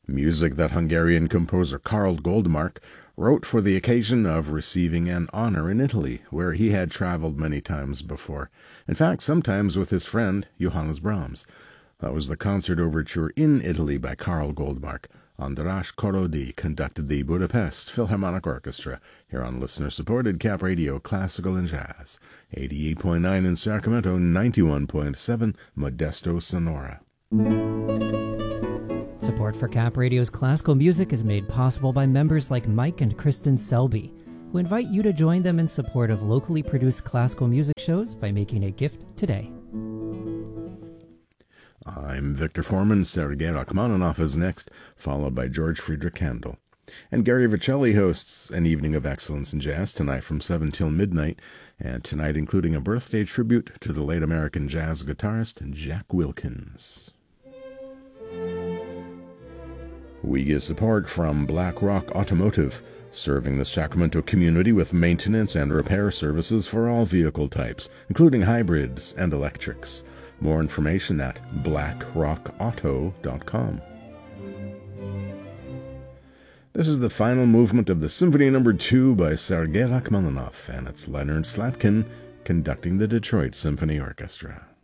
Music that Hungarian composer Karl Goldmark wrote for the occasion of receiving an honor in Italy, where he had traveled many times before. In fact, sometimes with his friend Johannes Brahms. That was the concert overture in Italy by Karl Goldmark. András Korody conducted the Budapest Philharmonic Orchestra here on listener-supported Cap Radio Classical and Jazz, 88.9 in Sacramento, 91.7 Modesto, Sonora. Support for Cap Radio's classical music is made possible by members like Mike and Kristen Selby, who invite you to join them in support of locally produced classical music shows by making a gift today. I'm Victor Foreman. Sergei Rachmaninoff is next, followed by George Friedrich Handel. And Gary Vicelli hosts an evening of excellence in jazz tonight from 7 till midnight, and tonight including a birthday tribute to the late American jazz guitarist Jack Wilkins. We get support from Black Rock Automotive, serving the Sacramento community with maintenance and repair services for all vehicle types, including hybrids and electrics. More information at blackrockauto.com. This is the final movement of the Symphony No. 2 by Sergei Rachmaninoff, and it's Leonard Slatkin conducting the Detroit Symphony Orchestra.